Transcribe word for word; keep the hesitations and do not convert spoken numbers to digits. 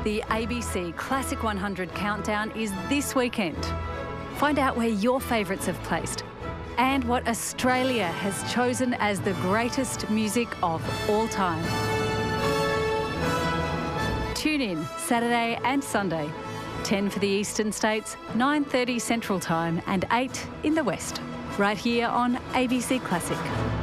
The A B C Classic one hundred Countdown is this weekend. Find out where your favourites have placed and what Australia has chosen as the greatest music of all time. Tune in Saturday and Sunday, ten for the eastern states, nine thirty Central Time and eight in the west, right here on A B C Classic.